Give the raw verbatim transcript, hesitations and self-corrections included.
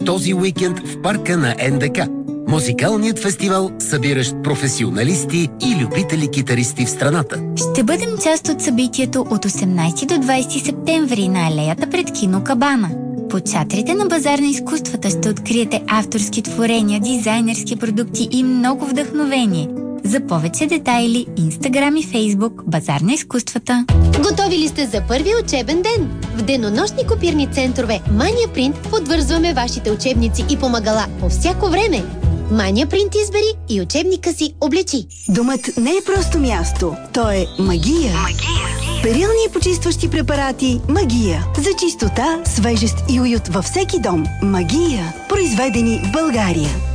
този уикенд в парка на Ен Де Ка. Музикалният фестивал, събиращ професионалисти и любители китаристи в страната. Ще бъдем част от събитието от осемнайсети до двайсети септември на алеята пред кино Кабана. По чатрите на Базар на изкуствата ще откриете авторски творения, дизайнерски продукти и много вдъхновение. За повече детайли, Инстаграм и Фейсбук Базар на изкуствата. Готови ли сте за първия учебен ден? В денонощни копирни центрове Mania Print подвързваме вашите учебници и помагала по всяко време. Mania Print избери и учебника си облечи. Домът не е просто място, то е магия. Магия. Перилни и почистващи препарати Магия. За чистота, свежест и уют във всеки дом. Магия. Произведени в България.